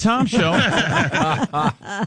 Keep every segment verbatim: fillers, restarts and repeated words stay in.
Tom Show. uh,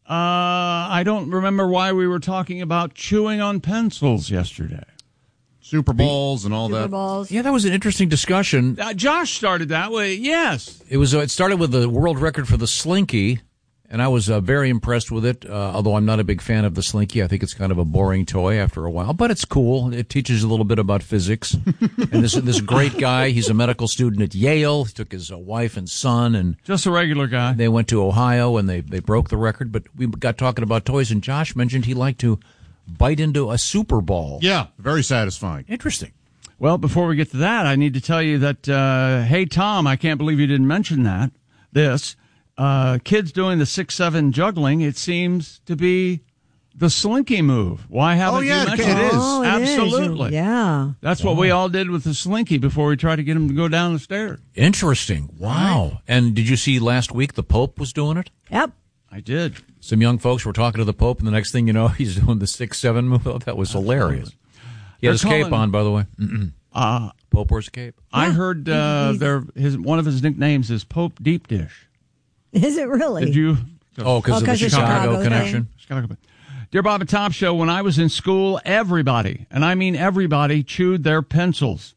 I don't remember why we were talking about chewing on pencils yesterday. Super Bowls and all Super that. Balls. Yeah, that was an interesting discussion. Uh, Josh started that way, yes. It was. Uh, it started with the world record for the Slinky, and I was uh, very impressed with it, uh, although I'm not a big fan of the Slinky. I think it's kind of a boring toy after a while, but it's cool. It teaches you a little bit about physics. And this this great guy, he's a medical student at Yale. He took his uh, wife and son, and Just a regular guy. they went to Ohio, and they, they broke the record. But we got talking about toys, and Josh mentioned he liked to bite into a Super Ball. Yeah, very satisfying. Interesting. Well, before we get to that, I need to tell you that, uh, hey, Tom, I can't believe you didn't mention that, this. Uh, kids doing the six seven juggling, it seems to be the Slinky move. Why haven't Oh, yeah, you mentioned it is. Oh, it is. Absolutely. Yeah. That's what we all did with the Slinky before we tried to get him to go down the stairs. Interesting. Wow. And did you see last week the Pope was doing it? Yep. I did. Some young folks were talking to the Pope, and the next thing you know, he's doing the six seven move. Oh, that was hilarious. He had They're his cape calling- on, by the way. Mm-mm. Uh, Pope wears a cape. I heard uh, their his one of his nicknames is Pope Deep Dish. Is it really? Did you? Oh, because Oh, of the 'cause of Chicago, Chicago connection. Chicago. Dear Bob and Tom Show, when I was in school, everybody, and I mean everybody, chewed their pencils.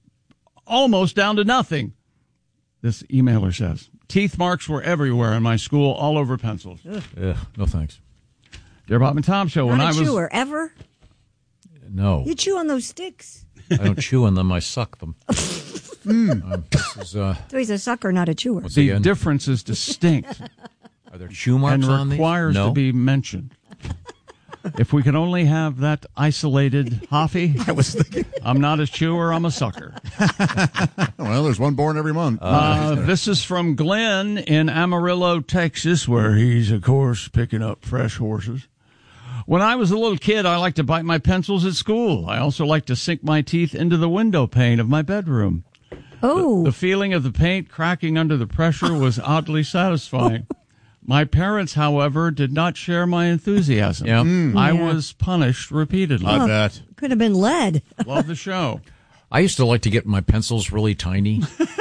Almost down to nothing, this emailer says. Teeth marks were everywhere in my school, all over pencils. Ugh, no thanks. Dear Bob and Tom Show, Not when a I was... chewer, ever? No, You chew on those sticks. I don't chew on them. I suck them. Um, this is, uh, So he's a sucker, not a chewer. once The again, difference is distinct are there chew marks and on these? requires No. to be mentioned. If we could only have that isolated Hoffy, I was thinking. I'm not a chewer, I'm a sucker. Well, there's one born every month. Uh, this is from Glenn in Amarillo, Texas, where he's, of course, picking up fresh horses. When I was a little kid, I liked to bite my pencils at school. I also liked to sink my teeth into the window pane of my bedroom. Oh. The feeling of the paint cracking under the pressure was oddly satisfying. My parents, however, did not share my enthusiasm. Yeah. I Yeah. was punished repeatedly. I bet. Could have been lead. Love the show. I used to like to get my pencils really tiny.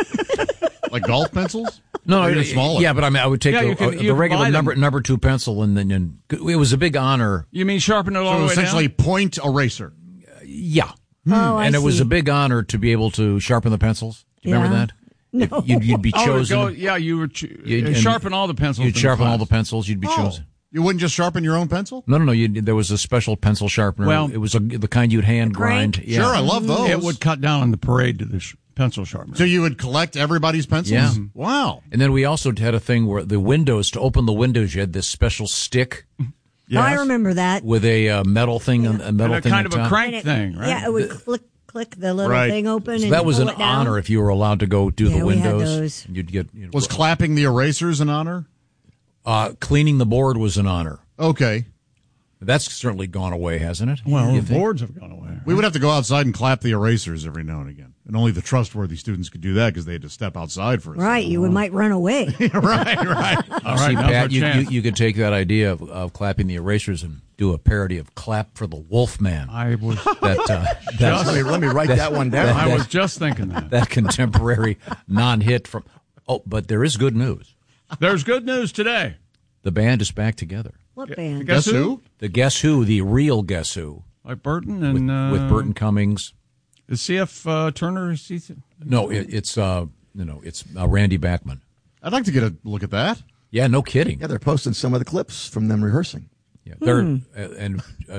Like golf pencils? No, Or no, even smaller. yeah, but I mean, I would take Yeah, the, you could- uh, you the could regular buy them. number number two pencil, and then and it was a big honor. You mean sharpen it all So the way essentially down? point eraser. Yeah, Oh, I and it was see. a big honor to be able to sharpen the pencils. Do you remember Yeah. that? No. You'd, you'd be Oh, to chosen. go, yeah, you would ch- You'd- uh, and sharpen all the pencils. You'd in sharpen class. all the pencils. You'd be Oh. chosen. You wouldn't just sharpen your own pencil? No, no, no. You, there was a special pencil sharpener. Well- it was a, the kind you'd hand crank? grind. Yeah. Sure, I love those. It would cut down on the parade to the sh- pencil sharpener. So you would collect everybody's pencils? Yeah. Wow. And then we also had a thing where the windows, to open the windows, you had this special stick Yes. Oh, I remember that. with a uh, metal thing, a metal And a thing kind on of a top. crank And it- thing, right? Yeah, it would click, click the little Right. thing open. So and that was pull an it down. honor if you were allowed to go do Yeah, the we had windows. those. You'd get you know, Was clapping the erasers an honor? uh, cleaning the board was an honor. Okay. That's certainly gone away, hasn't it? Well, You the think? boards have gone away. We would have to go outside and clap the erasers every now and again. And only the trustworthy students could do that because they had to step outside for a Right, you would, might run away. second. right, right. All right, See, now's our Pat, you, you, chance. you could take that idea of, of clapping the erasers and do a parody of "Clap for the Wolfman." I was, That uh, that, Let me, let me write that, one down. I was just thinking that. that contemporary non-hit from. Oh, but there is good news. There's good news today. The band is back together. What band? Guess Guess who? The Guess Who, the real Guess Who, Like Burton with, and uh, with Burton Cummings. Is C F uh, Turner? Is he, No, it, it's uh, you know, it's uh, Randy Bachman. I'd like to get a look at that. Yeah, no kidding. Yeah, they're posting some of the clips from them rehearsing. Yeah, they're Hmm. uh, and uh,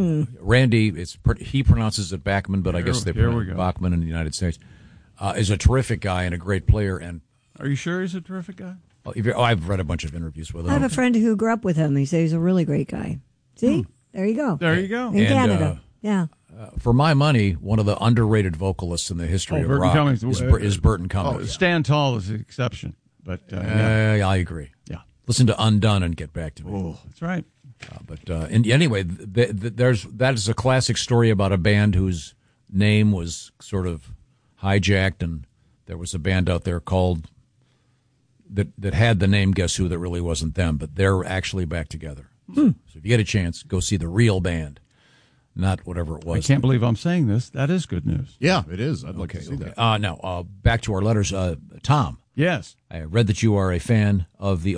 Randy. It's pr- he pronounces it Bachman, but I guess they here we pronounce go. Bachman in the United States. Uh, is a terrific guy and a great player. And Are you sure he's a terrific guy? oh, if you're- oh, I've read a bunch of interviews with him. I have a friend who grew up with him. He says he's a really great guy. See? There you go. There you go. In And, Canada. uh, yeah. Uh, for my money, one of the underrated vocalists in the history Oh, of Burton rock Cummings. is, Uh, Bur- is Burton Oh, Cummings. Stand Tall is the exception, but uh, yeah. Uh, I agree. yeah, Listen to Undone and get back to me. that's right. Uh, but uh, and anyway, th- th- there's that is a classic story about a band whose name was sort of hijacked, and there was a band out there called that that had the name Guess Who that really wasn't them, but they're actually back together. So, so if you get a chance, go see the real band, not whatever it I was. can't believe I'm saying this. That is good news. Yeah, it is. I'd like Okay, to see okay. that. Uh, now uh, back to our letters. Uh, Tom, Yes. I read that you are a fan of the